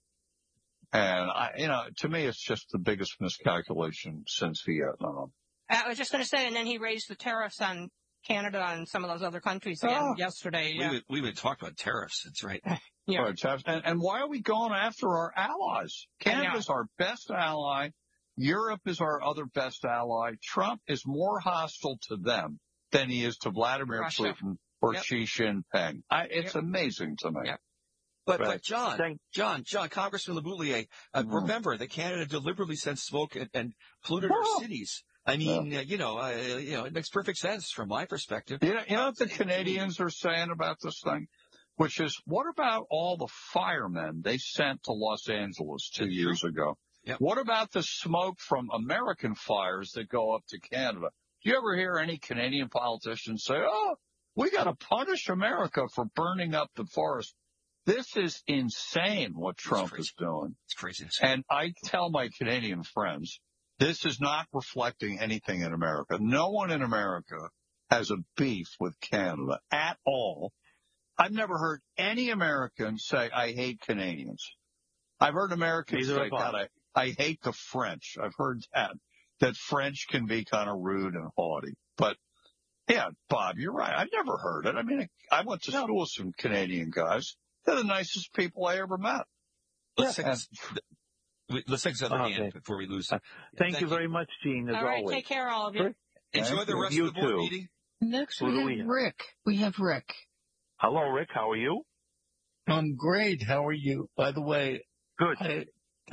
And I, you know, to me, it's just the biggest miscalculation since Vietnam. I was just going to say, and then he raised the tariffs on Canada and some of those other countries again Oh. yesterday. we Yeah. would, we would talk about tariffs. That's right. Yeah. Right, Jeff. And, and why are we going after our allies? Canada's our best ally. Europe is our other best ally. Trump is more hostile to them than he is to Vladimir Russia. Putin or Yep. Xi Jinping. I, it's Yep. amazing to me. Yep. But, Right. but John, Thank- John, John, Congressman LeBoutillier, uh, Mhm. remember that Canada deliberately sent smoke and, and polluted Yeah. our cities. I mean, uh, you know, uh, you know, it makes perfect sense from my perspective. You know, you know what the Canadians are saying about this thing? Which is, what about all the firemen they sent to Los Angeles two That's years ago? Yep. What about the smoke from American fires that go up to Canada? Do you ever hear any Canadian politicians say, oh, we got to punish America for burning up the forest? This is insane what Trump crazy. is doing. It's crazy. And I tell my Canadian friends, this is not reflecting anything in America. No one in America has a beef with Canada at all. I've never heard any American say, I hate Canadians. I've heard Americans Neither say, have I. God, I, I hate the French. I've heard that, that French can be kind of rude and haughty. But yeah, Bob, you're right. I've never heard it. I mean, I went to school with some Canadian guys. They're the nicest people I ever met. Let's Yeah. take this, let's take this other Okay. hand before we lose. Uh, Thank, you very much, Gene, as All right. always. Take care, all of you. Great. Enjoy Thank the you. rest You of the board too. meeting. Next Who we do have we have? Rick. We have Rick. Hello, Rick. How are you? I'm great. How are you? By the way, Good. I,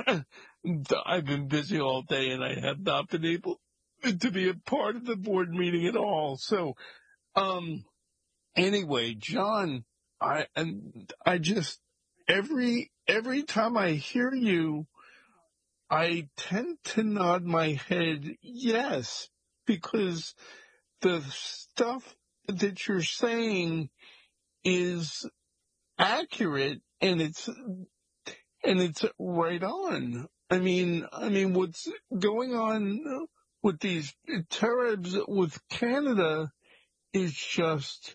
I've been busy all day and I have not been able to be a part of the board meeting at all. So, um, anyway, John, I, and I just, every, every time I hear you, I tend to nod my head yes, because the stuff that you're saying is accurate and it's and it's right on. I mean, I mean, what's going on with these tariffs with Canada is just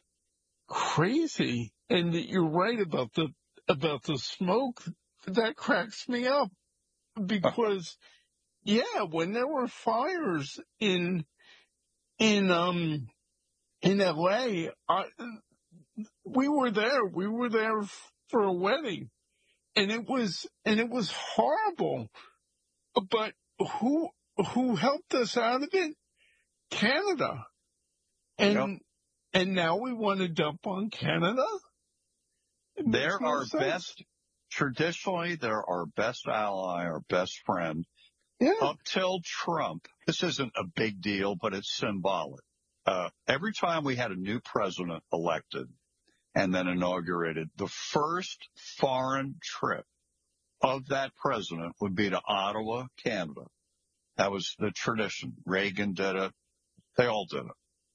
crazy. And you're right about the about the smoke. That cracks me up because, yeah, when there were fires in in um in L A, I, we were there. We were there f- for a wedding, and it was and it was horrible. But who who helped us out of it? Canada, and Yep. and now we want to dump on Canada. It makes They're no our sense. best, traditionally, they're our best ally, our best friend. Yeah, Up till Trump, this isn't a big deal, but it's symbolic. uh, every time we had a new president elected and then inaugurated, the first foreign trip of that president would be to Ottawa, Canada. That was the tradition. Reagan did it. They all did it.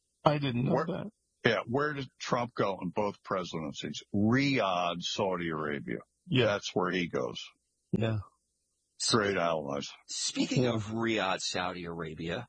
I didn't know Where, that. Yeah. Where did Trump go in both presidencies? Riyadh, Saudi Arabia. Yeah. That's where he goes. Yeah. Great allies. Speaking of Riyadh, Saudi Arabia,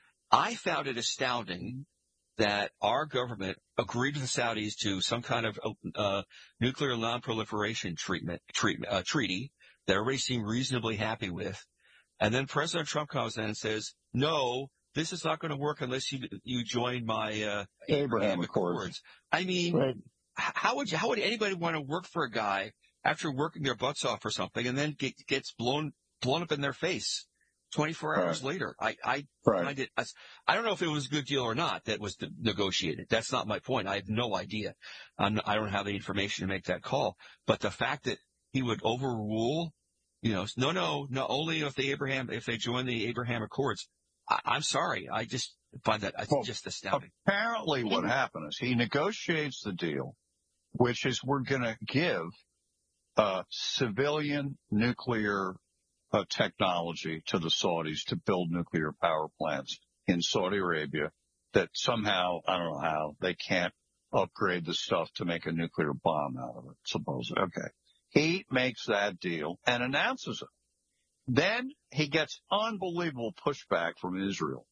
I found it astounding that our government agreed with the Saudis to some kind of uh, nuclear non-proliferation treatment, treatment uh, treaty that everybody seemed reasonably happy with. And then President Trump comes in and says, no, this is not going to work unless you you join my uh, Abraham Accords. Accords. I mean, Right. how would you, how would anybody want to work for a guy after working their butts off for something and then get, gets blown blown up in their face twenty-four hours Right. later? I I Right. find it. I don't know if it was a good deal or not that was negotiated. That's not my point. I have no idea. I'm, I don't have the information to make that call. But the fact that he would overrule, you know, no, no, no, only if the Abraham if they join the Abraham Accords. I, I'm sorry. I just find that Well, just astounding. Apparently what happened is he negotiates the deal, which is we're going to give uh, civilian nuclear uh, technology to the Saudis to build nuclear power plants in Saudi Arabia that somehow, I don't know how, they can't upgrade the stuff to make a nuclear bomb out of it, supposedly. Okay. He makes that deal and announces it. Then he gets unbelievable pushback from Israel.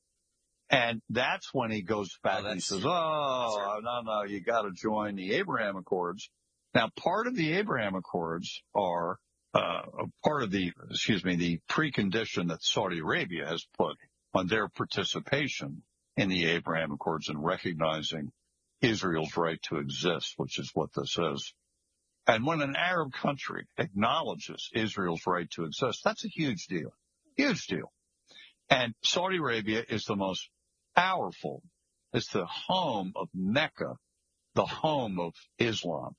And that's when he goes back Oh, and he that's- says, oh, no, no, you got to join the Abraham Accords. Now, part of the Abraham Accords are uh, part of the, excuse me, the precondition that Saudi Arabia has put on their participation in the Abraham Accords and recognizing Israel's right to exist, which is what this is. And when an Arab country acknowledges Israel's right to exist, that's a huge deal, huge deal. And Saudi Arabia is the most powerful. It's the home of Mecca, the home of Islam.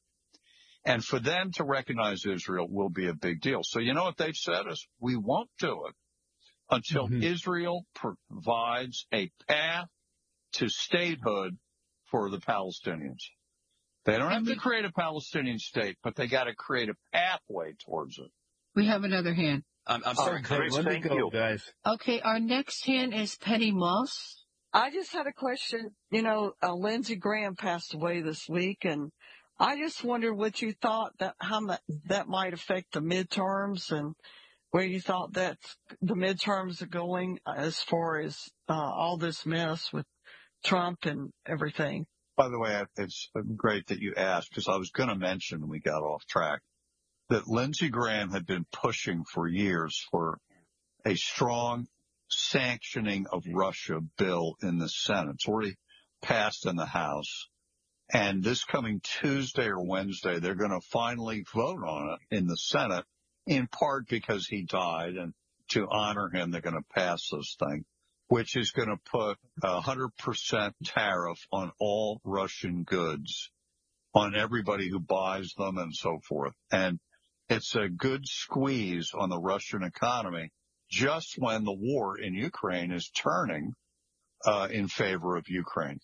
And for them to recognize Israel will be a big deal. So you know what they've said is we won't do it until Mhm. Israel provides a path to statehood for the Palestinians. They don't have to create a Palestinian state, but they got to create a pathway towards it. We have another hand. I'm, I'm sorry. Okay, Chris, let me thank go, you. guys. Okay, our next hand is Penny Moss. I just had a question. You know, uh, Lindsey Graham passed away this week, and I just wondered what you thought that how mu- that might affect the midterms, and where you thought that the midterms are going as far as uh, all this mess with Trump and everything. By the way, it's great that you asked because I was going to mention, we got off track, that Lindsey Graham had been pushing for years for a strong sanctioning of Russia bill in the Senate. It's already passed in the House. And this coming Tuesday or Wednesday, they're going to finally vote on it in the Senate, in part because he died. And to honor him, they're going to pass this thing, which is going to put a one hundred percent tariff on all Russian goods, on everybody who buys them and so forth. And it's a good squeeze on the Russian economy just when the war in Ukraine is turning uh, in favor of Ukraine.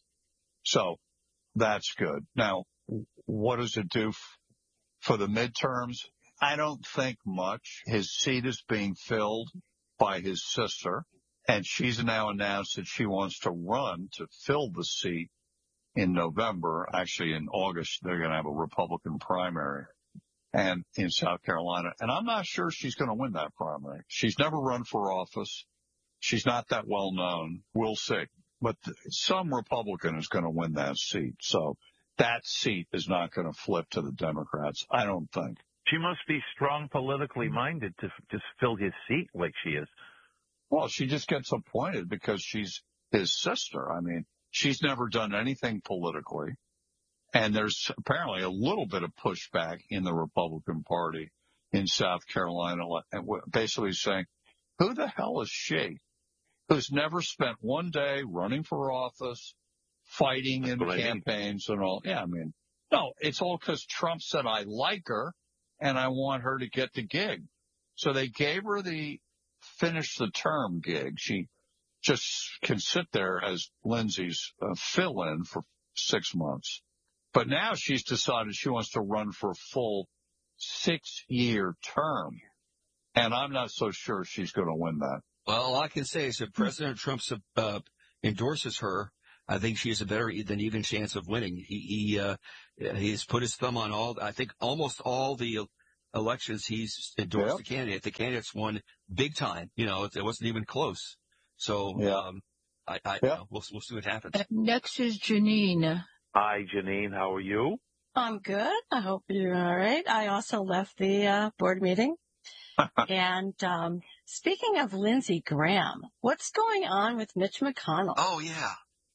So that's good. Now, what does it do f- for the midterms? I don't think much. His seat is being filled by his sister, and she's now announced that she wants to run to fill the seat in November. Actually, in August, they're going to have a Republican primary and in South Carolina. And I'm not sure she's going to win that primary. She's never run for office. She's not that well known. We'll see. But th- some Republican is going to win that seat. So that seat is not going to flip to the Democrats, I don't think. She must be strong politically minded to just fill his seat like she is. Well, she just gets appointed because she's his sister. I mean, she's never done anything politically. And there's apparently a little bit of pushback in the Republican Party in South Carolina, basically saying, who the hell is she, who's never spent one day running for office, fighting in campaigns and all? Yeah, I mean, no, it's all because Trump said, I like her and I want her to get the gig. So they gave her the finish the term gig. She just can sit there as Lindsay's uh, fill-in for six months. But now she's decided she wants to run for a full six-year term. And I'm not so sure she's going to win that. Well, all I can say is if President Trump uh, endorses her, I think she has a better than even chance of winning. He, he uh, he's put his thumb on all, I think almost all the elections he's endorsed Yep. the candidate. The candidates won big time. You know, it wasn't even close. So, Yeah. um, I, I, Yep. you know, we'll, we'll see what happens. And next is Janine. Hi, Janine. How are you? I'm good. I hope you're all right. I also left the uh, board meeting. And um, speaking of Lindsey Graham, what's going on with Mitch McConnell? Oh, yeah.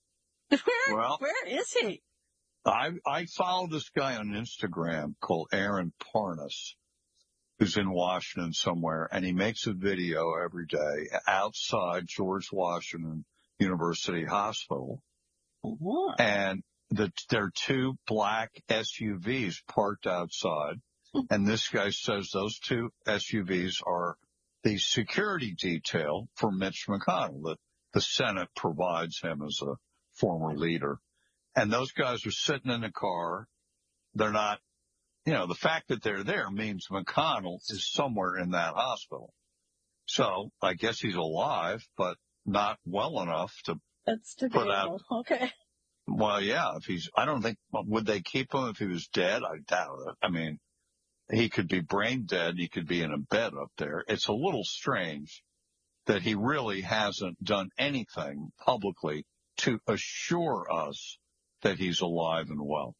Where, Well- where is he? I, I follow this guy on Instagram called Aaron Parnas, who's in Washington somewhere, and he makes a video every day outside George Washington University Hospital. What? And the, there are two black S U Vs parked outside. And this guy says those two S U Vs are the security detail for Mitch McConnell that the Senate provides him as a former leader. And those guys are sitting in the car. They're not, you know, the fact that they're there means McConnell is somewhere in that hospital. So I guess he's alive, but not well enough to, That's debatable. Okay. well, yeah, if he's, I don't think, would they keep him if he was dead? I doubt it. I mean, he could be brain dead. He could be in a bed up there. It's a little strange that he really hasn't done anything publicly to assure us that he's alive and well.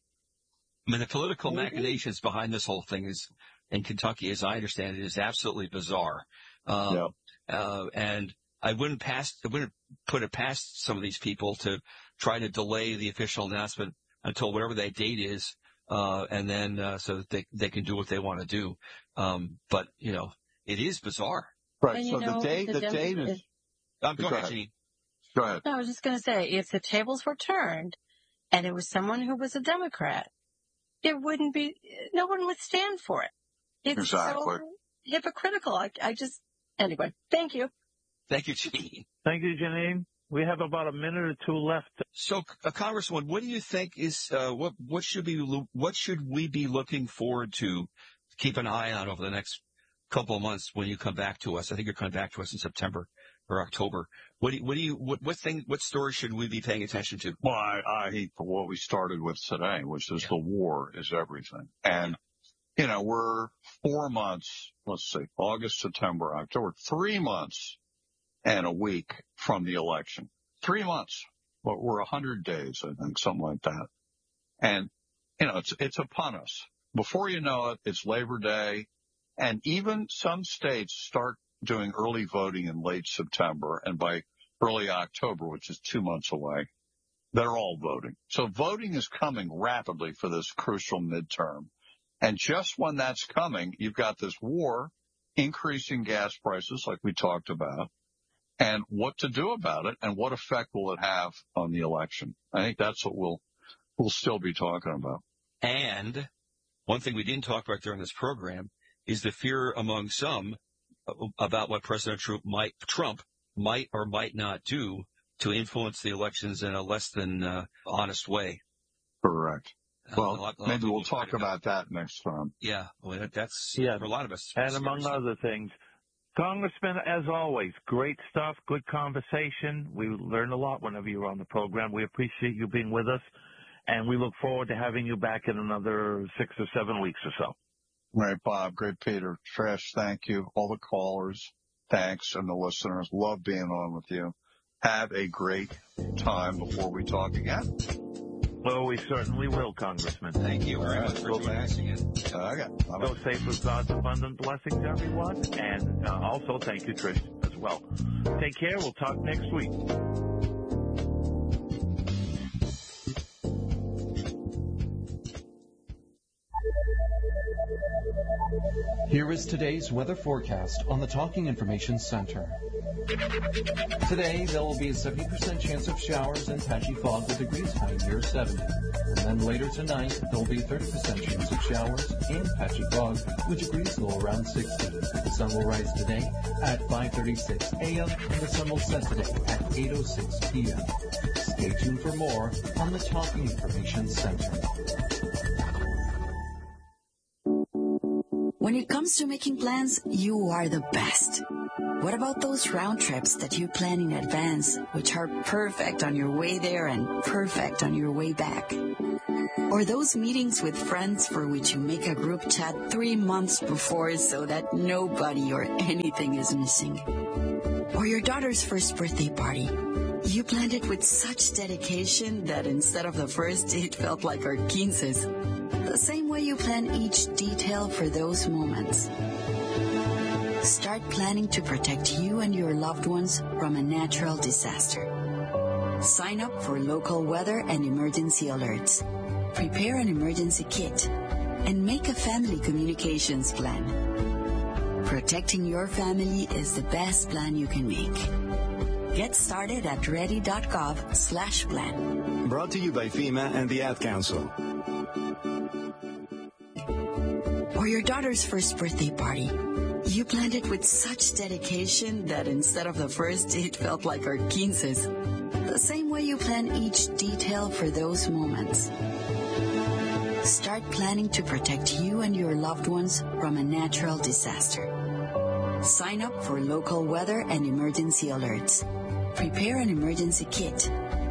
I mean, the political machinations behind this whole thing is in Kentucky, as I understand it, is absolutely bizarre. Um, Yeah. uh, and I wouldn't pass, I wouldn't put it past some of these people to try to delay the official announcement until whatever that date is, uh, and then uh, so that they they can do what they want to do. Um, but you know, it is bizarre. Right. And So you know, the date, the the Dem- date is, Um, go Go ahead, ahead. Jeanine. go ahead. No, I was just going to say, if the tables were turned and it was someone who was a Democrat, it wouldn't be, no one would stand for it. It's Exactly. so hypocritical. I, I just, anyway, thank you. Thank you, Jeanine. Thank you, Janine. We have about a minute or two left. So, uh, Congresswoman, what do you think is uh, what what should be what should we be looking forward to keep an eye on over the next couple of months when you come back to us? I think you're coming back to us in September or October. What do you, what do you what, what thing what story should we be paying attention to? Well, I, I hate for what we started with today, which is the war is everything. And, you know, we're four months, let's see, August, September, October, three months and a week from the election. Three months. Well, we're a hundred days, I think, something like that. And, you know, it's, it's upon us. Before you know it, it's Labor Day. And even some states start doing early voting in late September. And by early October, which is two months away, they're all voting. So voting is coming rapidly for this crucial midterm. And just when that's coming, you've got this war, increasing gas prices like we talked about, and what to do about it and what effect will it have on the election. I think that's what we'll, we'll still be talking about. And one thing we didn't talk about during this program is the fear among some about what President Trump might, Trump might or might not do to influence the elections in a less than uh, honest way. Correct. Uh, Well, a lot- a lot of maybe people we'll talk try to- about that next time. Yeah, well, that's Yeah. for a lot of us. And among serious. other things, Congressman, as always, great stuff, good conversation. We learn a lot whenever you're on the program. We appreciate you being with us, and we look forward to having you back in another six or seven weeks or so. Right, Bob. Great, Peter. Trish, thank you. All the callers, thanks. And the listeners, love being on with you. Have a great time before we talk again. Well, we certainly will, Congressman. Thank you very All right. much for Well, joining us again. Okay. Go safe with God's abundant blessings, everyone. And uh, also, thank you, Trish, as well. Take care. We'll talk next week. Here is today's weather forecast on the Talking Information Center. Today, there will be a seventy percent chance of showers and patchy fog with degrees high near seventy. And then later tonight, there will be a thirty percent chance of showers and patchy fog with degrees low around sixty. The sun will rise today at five thirty-six a.m. and the sun will set today at eight oh six p.m. Stay tuned for more on the Talking Information Center. When it comes to making plans, you are the best. What about those round trips that you plan in advance, which are perfect on your way there and perfect on your way back? Or those meetings with friends for which you make a group chat three months before so that nobody or anything is missing? Or your daughter's first birthday party. You planned it with such dedication that instead of the first, it felt like our quinces. The same way you plan each detail for those moments. Start planning to protect you and your loved ones from a natural disaster. Sign up for local weather and emergency alerts. Prepare an emergency kit and make a family communications plan. Protecting your family is the best plan you can make. Get started at ready.gov slash plan. Brought to you by FEMA and the Ad Council. Or your daughter's first birthday party. You planned it with such dedication that instead of the first, it felt like our quinces. The same way you plan each detail for those moments. Start planning to protect you and your loved ones from a natural disaster. Sign up for local weather and emergency alerts. Prepare an emergency kit